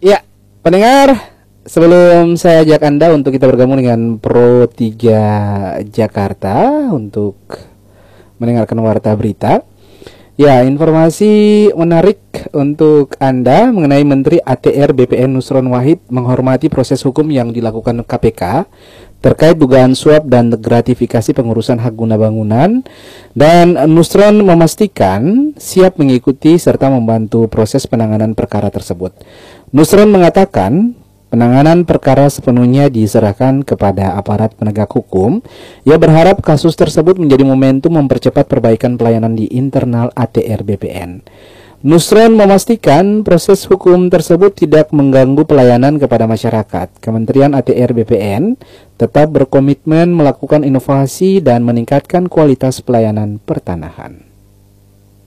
Ya, pendengar, sebelum saya ajak Anda untuk kita bergabung dengan Pro 3 Jakarta untuk mendengarkan warta berita. Ya, informasi menarik untuk Anda mengenai Menteri ATR BPN Nusron Wahid menghormati proses hukum yang dilakukan KPK terkait dugaan suap dan gratifikasi pengurusan hak guna bangunan, dan Nusron memastikan siap mengikuti serta membantu proses penanganan perkara tersebut. Nusron mengatakan penanganan perkara sepenuhnya diserahkan kepada aparat penegak hukum. Ia berharap kasus tersebut menjadi momentum mempercepat perbaikan pelayanan di internal ATR BPN. Nusron memastikan proses hukum tersebut tidak mengganggu pelayanan kepada masyarakat. Kementerian ATR BPN tetap berkomitmen melakukan inovasi dan meningkatkan kualitas pelayanan pertanahan.